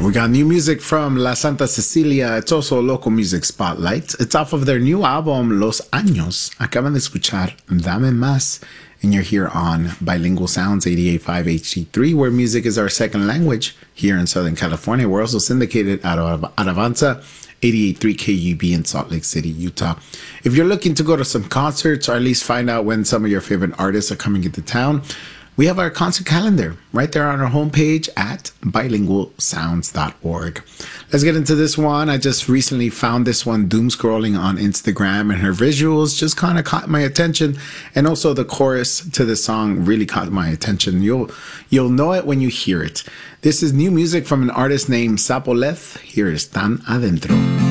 We got new music from La Santa Cecilia. It's also a local music spotlight. It's off of their new album, Los Años. Acaban de escuchar Dame Más. And you're here on Bilingual Sounds 88.5 HD3, where music is our second language here in Southern California. We're also syndicated out of Avanza, 88.3 KUB in Salt Lake City, Utah. If you're looking to go to some concerts or at least find out when some of your favorite artists are coming into town, we have our concert calendar right there on our homepage at bilingualsounds.org. Let's get into this one. I just recently found this one doom scrolling on Instagram, and her visuals just kind of caught my attention. And also the chorus to the song really caught my attention. You'll know it when you hear it. This is new music from an artist named Sapoleth. Here is Tan Adentro.